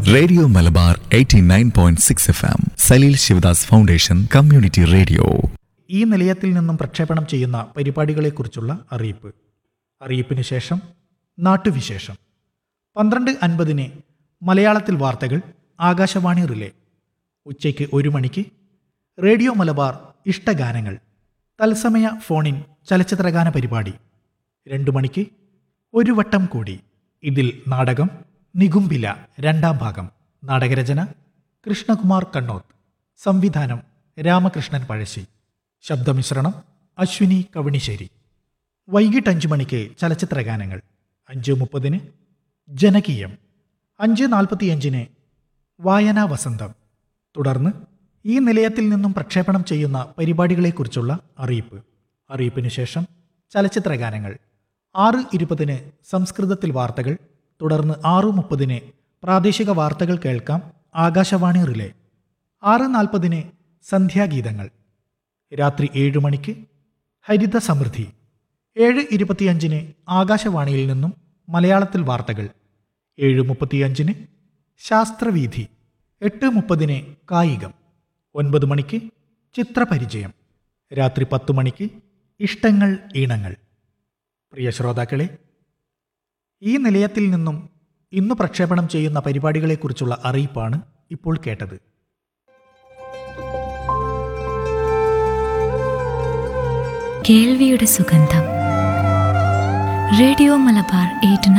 Radio Malabar 89.6 FM Saleel Sivadas foundation community radio. ഈ നിലയത്തിൽ നിന്നും പ്രക്ഷേപണം ചെയ്യുന്ന പരിപാടികളെക്കുറിച്ചുള്ള അറിയിപ്പ്. അറിയിപ്പിന് ശേഷം നാട്ടുവിശേഷം. 12:50 മലയാളത്തിൽ വാർത്തകൾ ആകാശവാണി റിലേ. ഉച്ചയ്ക്ക് 1 മണിക്ക് റേഡിയോ മലബാർ ഇഷ്ടഗാനങ്ങൾ തത്സമയ ഫോണിൻ ചലച്ചിത്രഗാന പരിപാടി. 2 മണിക്ക് ഒരു വട്ടം കൂടി. ഇതിൽ നാടകം നികുംബില 2ാം ഭാഗം. നാടകരചന കൃഷ്ണകുമാർ കണ്ണോത്ത്. സംവിധാനം രാമകൃഷ്ണൻ പഴശ്ശി. ശബ്ദമിശ്രണം അശ്വിനി കവണിശ്ശേരി. വൈകിട്ട് 5 മണിക്ക് ചലച്ചിത്രഗാനങ്ങൾ. 5:30 ജനകീയം. 5:45 വായനാ വസന്തം. തുടർന്ന് ഈ നിലയത്തിൽ നിന്നും പ്രക്ഷേപണം ചെയ്യുന്ന പരിപാടികളെക്കുറിച്ചുള്ള അറിയിപ്പ്. അറിയിപ്പിന് ശേഷം ചലച്ചിത്രഗാനങ്ങൾ. 6:20 സംസ്കൃതത്തിൽ വാർത്തകൾ. തുടർന്ന് 6:30 പ്രാദേശിക വാർത്തകൾ കേൾക്കാം ആകാശവാണി റിലേ. 6:40 സന്ധ്യാഗീതങ്ങൾ. രാത്രി 7 മണിക്ക് ഹരിത സമൃദ്ധി. 7:25 ആകാശവാണിയിൽ നിന്നും മലയാളത്തിൽ വാർത്തകൾ. 7:35 ശാസ്ത്രവീഥി. 8:30 കായികം. 9 മണിക്ക് ചിത്രപരിചയം. രാത്രി 10 മണിക്ക് ഇഷ്ടങ്ങൾ ഈണങ്ങൾ. പ്രിയ ശ്രോതാക്കളെ, ഈ നിലയത്തിൽ നിന്നും ഇന്ന് പ്രക്ഷേപണം ചെയ്യുന്ന പരിപാടികളെക്കുറിച്ചുള്ള അറിയിപ്പാണ് ഇപ്പോൾ കേട്ടത്. കേൾവിയുടെ സുഗന്ധം. റേഡിയോ മലബാർ 89